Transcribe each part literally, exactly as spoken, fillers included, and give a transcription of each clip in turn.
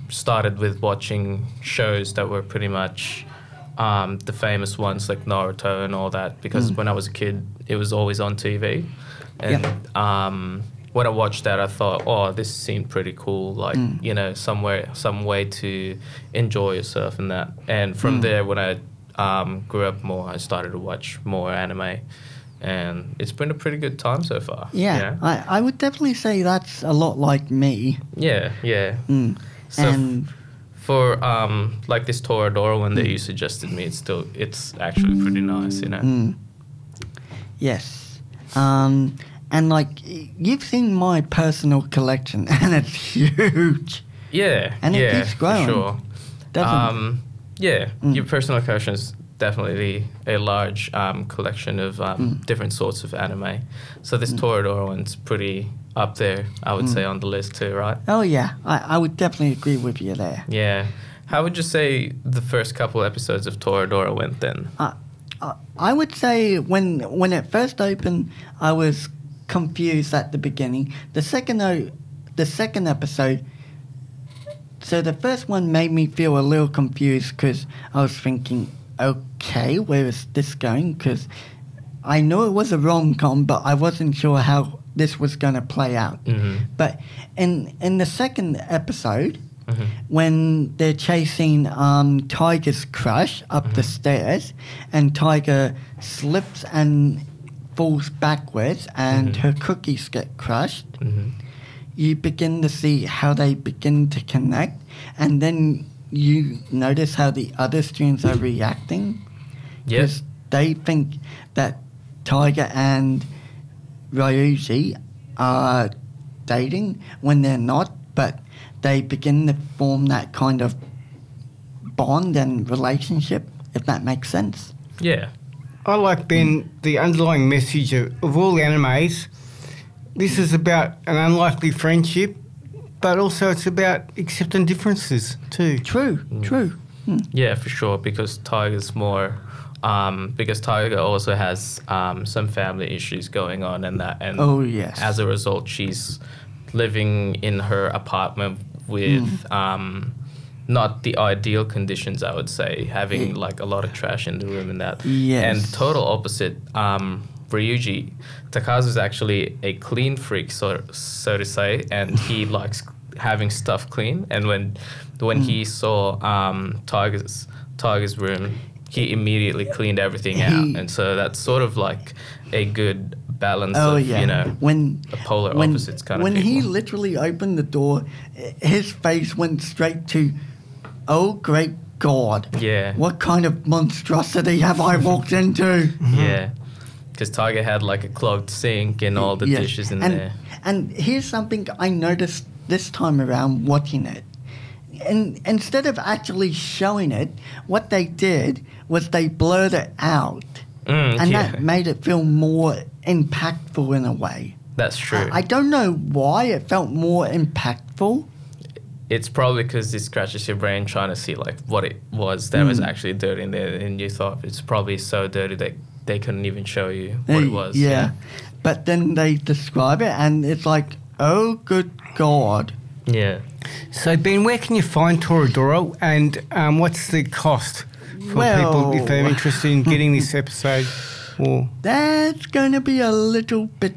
started with watching shows that were pretty much um, the famous ones like Naruto and all that, because mm. when I was a kid, it was always on T V. And yep. um, when I watched that, I thought, oh, this seemed pretty cool. Like, mm. you know, somewhere, some way to enjoy yourself and that. And from mm. there, when I um, grew up more, I started to watch more anime. And it's been a pretty good time so far. Yeah, you know? I, I would definitely say that's a lot like me. Yeah, yeah. Mm. So and f- for um, like this Toradora one mm. that you suggested me, it's still, it's actually pretty nice, you know? Mm. Yes. Um... And, like, you've seen my personal collection, and it's huge. Yeah, and it yeah, keeps growing. For sure. Doesn't um, yeah, mm. your personal collection is definitely a large um, collection of um, mm. different sorts of anime. So this mm. Toradora one's pretty up there, I would mm. say, on the list too, right? Oh, yeah. I, I would definitely agree with you there. Yeah. How would you say the first couple episodes of Toradora went then? Uh, uh, I would say when when it first opened, I was confused at the beginning. The second o- the second episode, so the first one made me feel a little confused because I was thinking, okay, where is this going? Because I know it was a rom-com, but I wasn't sure how this was going to play out. Mm-hmm. But in in the second episode, mm-hmm. when they're chasing um, Tiger's crush up mm-hmm. the stairs, and Tiger slips and falls backwards and mm-hmm. her cookies get crushed, mm-hmm. you begin to see how they begin to connect, and then you notice how the other students are reacting. Yes. They think that Tiger and Ryuji are dating when they're not, but they begin to form that kind of bond and relationship, if that makes sense. Yeah. I like, Ben, the underlying message of, of all the animes. This is about an unlikely friendship, but also it's about accepting differences too. True, mm. true. Mm. Yeah, for sure, because Tiger's more... Um, because Tiger also has um, some family issues going on and that, and oh, yes. as a result, she's living in her apartment with mm. um, not the ideal conditions, I would say, having yeah. like a lot of trash in the room and that. Yes. And total opposite, um, Ryuji, Takazu's actually a clean freak, so so to say, and he likes having stuff clean. And when when mm. he saw um, Tiger's Tiger's room, he immediately cleaned everything he, out, and so that's sort of like a good balance oh, of, yeah. you know, when, a polar when, opposites kind when of people. When he literally opened the door, his face went straight to, oh, great God. Yeah. What kind of monstrosity have I walked into? Yeah. Because Tiger had like a clogged sink and all the yes. dishes in and, there. And here's something I noticed this time around watching it. And instead of actually showing it, what they did was they blurred it out. Mm, and yeah. that made it feel more impactful in a way. That's true. I, I don't know why it felt more impactful. It's probably because it scratches your brain trying to see like what it was that mm. was actually dirty in there, and you thought it's probably so dirty that they couldn't even show you what it was. Yeah. yeah. But then they describe it and it's like, oh, good God. Yeah. So, Ben, where can you find Toradora, and um, what's the cost for well, people if they're interested in getting this episode? Or that's going to be a little bit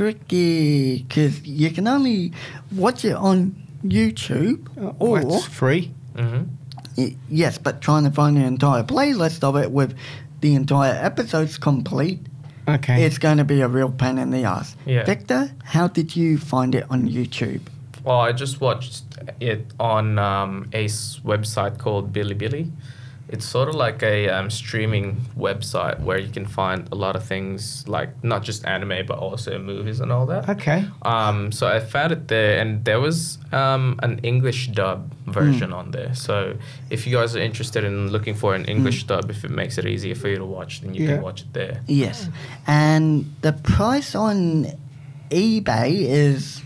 tricky because you can only watch it on YouTube. Uh, or it's free. Mm-hmm. Y- yes, but trying to find the entire playlist of it with the entire episodes complete, okay, it's going to be a real pain in the ass. Yeah. Victor, how did you find it on YouTube? Well, I just watched it on um, a s- website called Bilibili. It's sort of like a um, streaming website where you can find a lot of things, like not just anime, but also movies and all that. Okay. Um, so I found it there, and there was um, an English dub version mm. on there. So if you guys are interested in looking for an English mm. dub, if it makes it easier for you to watch, then you yeah. can watch it there. Yes. And the price on eBay is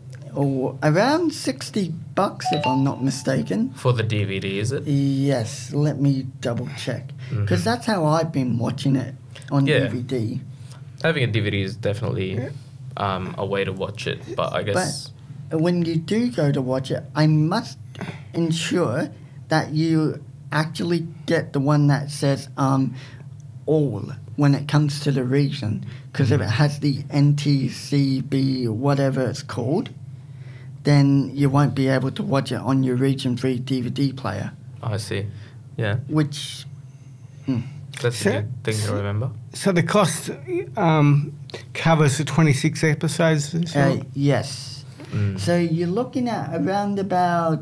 oh, around sixty bucks, if I'm not mistaken. For the D V D, is it? Yes, let me double check. Because Mm-hmm. that's how I've been watching it on Yeah. D V D. Having a D V D is definitely um, a way to watch it, but I guess... But when you do go to watch it, I must ensure that you actually get the one that says um, all when it comes to the region, because if it has the N T C B, whatever it's called, then you won't be able to watch it on your Region three D V D player. Oh, I see. Yeah. Which... Hmm. That's So- a good thing to remember. So the cost um, covers the twenty-six episodes as well? Uh, yes. Mm. So you're looking at around about...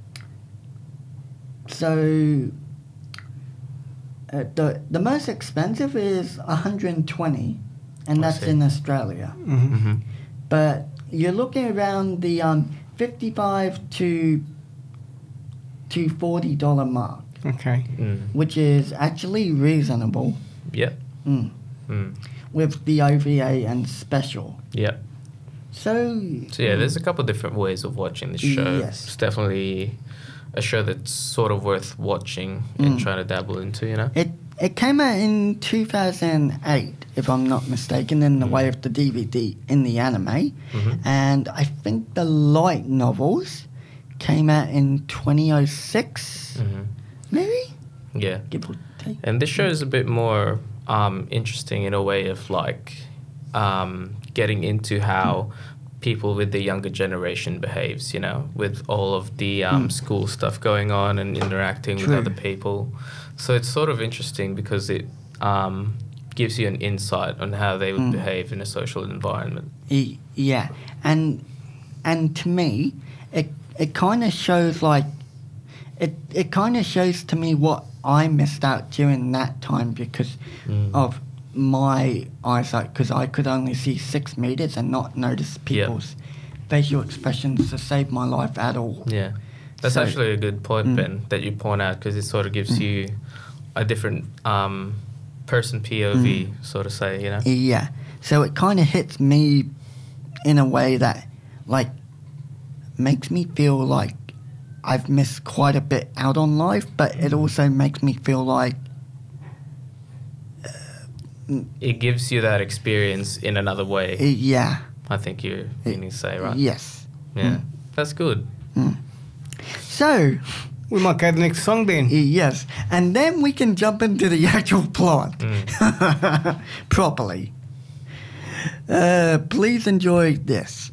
So... Uh, the the most expensive is one hundred twenty, and I that's see. in Australia. Mhm. Mm-hmm. But you're looking around the um, fifty-five to to forty dollar mark, Okay. Mm. which is actually reasonable Yeah. mm, Mm. with the O V A and special. Yeah. So, So yeah, there's a couple different ways of watching this show. Yes. It's definitely a show that's sort of worth watching and Mm. trying to dabble into, you know? it it came out in two thousand eight, if I'm not mistaken, in the Mm. way of the D V D in the anime, Mhm. and I think the light novels came out in twenty oh six, Mm-hmm. maybe, Yeah. give or take. And this show is a bit more um, interesting in a way of like um, getting into how people with the younger generation behaves, you know, with all of the um, Mm. school stuff going on and interacting True. with other people. So it's sort of interesting because it um, gives you an insight on how they would Mm. behave in a social environment. Y- Yeah, and and to me, it it kind of shows like it it kind of shows to me what I missed out during that time because Mm. of my eyesight, because I could only see six meters and not notice people's facial expressions to save my life at all. Yeah, that's So- actually a good point, Mm. Ben, that you point out because it sort of gives you a different um, person P O V, sort of say, you know. Yeah, so it kind of hits me in a way that like makes me feel like I've missed quite a bit out on life, but it also makes me feel like It gives you that experience in another uh, way. yeah, I think you're meaning to say, right? yes. Yeah, that's good. So We might go to the next song then. yes, and then we can jump into the actual plot Mm. properly. Uh, please enjoy this.